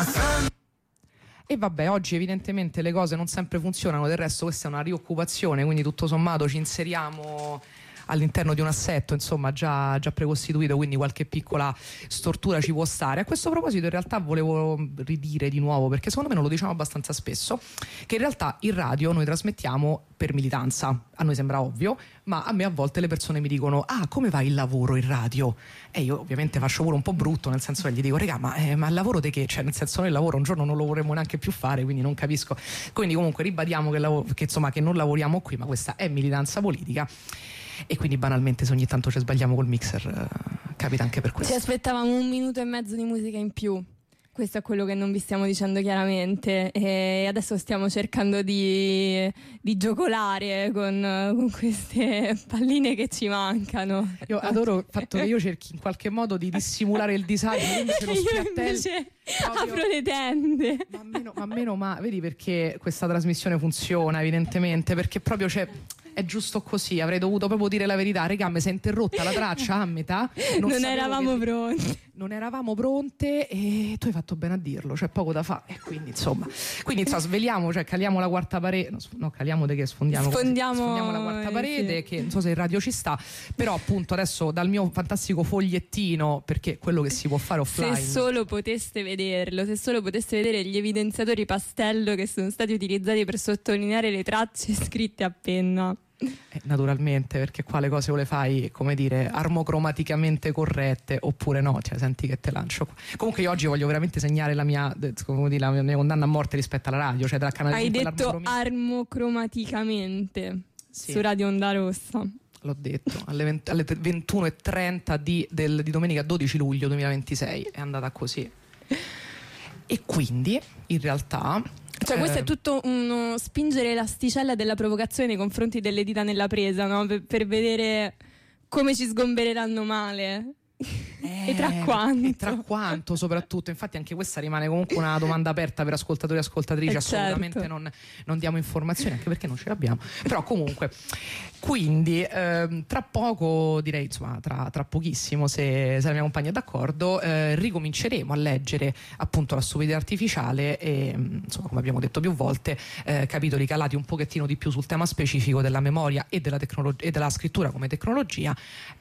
E vabbè, oggi evidentemente le cose non sempre funzionano, del resto questa è una rioccupazione, quindi tutto sommato ci inseriamo all'interno di un assetto insomma già precostituito, quindi qualche piccola stortura ci può stare. A questo proposito in realtà volevo ridire di nuovo, perché secondo me non lo diciamo abbastanza spesso, che in realtà in radio noi trasmettiamo per militanza. A noi sembra ovvio, ma a me a volte le persone mi dicono: ah, come va il lavoro in radio? E io ovviamente faccio pure un po' brutto, nel senso che gli dico: regà, ma il lavoro di che? Cioè, nel senso, noi il lavoro un giorno non lo vorremmo neanche più fare, quindi non capisco. Quindi comunque ribadiamo che insomma che non lavoriamo qui, ma questa è militanza politica. E quindi banalmente se ogni tanto ci sbagliamo col mixer capita anche per questo. Ci aspettavamo 1 minuto e mezzo di musica in più. Questo è quello che non vi stiamo dicendo chiaramente, e adesso stiamo cercando di giocolare con queste palline che ci mancano. Io adoro il fatto che io cerchi in qualche modo di dissimulare il disagio, io invece apro le tende. Ma vedi perché questa trasmissione funziona evidentemente, perché proprio è giusto così. Avrei dovuto proprio dire la verità: regà, mi si è interrotta la traccia a metà, non eravamo pronte. Non eravamo pronte e tu hai fatto bene a dirlo, c'è poco da fare. E quindi insomma sveliamo, cioè caliamo la quarta parete. No, caliamo de che sfondiamo la quarta parete, sì. Che non so se il radio ci sta, però appunto adesso dal mio fantastico fogliettino, perché quello che si può fare offline. Se solo poteste vederlo, se solo poteste vedere gli evidenziatori pastello che sono stati utilizzati per sottolineare le tracce scritte a penna. Naturalmente, perché qua le cose o le fai, come dire, armocromaticamente corrette oppure no, cioè senti che te lancio qua. Comunque io oggi voglio veramente segnare la mia condanna a morte rispetto alla radio, cioè dalla canale. Hai detto armocromaticamente, sì. Su Radio Onda Rossa. L'ho detto, alle 21:30 di domenica 12 luglio 2026 è andata così. E quindi in realtà questo è tutto uno spingere l'asticella della provocazione nei confronti delle dita nella presa, no? Per vedere come ci sgombereranno male. E tra quanto? E tra quanto soprattutto. Infatti anche questa rimane comunque una domanda aperta per ascoltatori e ascoltatrici. Assolutamente certo. non diamo informazioni, anche perché non ce l'abbiamo. Però comunque, quindi tra poco, direi insomma tra pochissimo, se la mia compagna è d'accordo, ricominceremo a leggere appunto La stupidità artificiale e insomma, come abbiamo detto più volte, capitoli calati un pochettino di più sul tema specifico della memoria e della scrittura come tecnologia.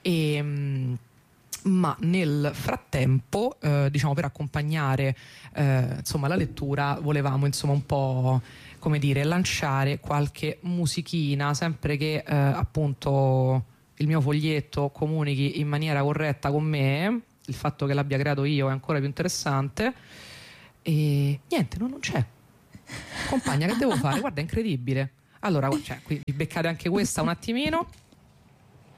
Ma nel frattempo, diciamo, per accompagnare insomma la lettura, volevamo insomma un po', come dire, lanciare qualche musichina, sempre che appunto il mio foglietto comunichi in maniera corretta con me. Il fatto che l'abbia creato io è ancora più interessante. E niente, non c'è. Compagna, che devo fare? Guarda, è incredibile. Allora, qui beccate anche questa un attimino.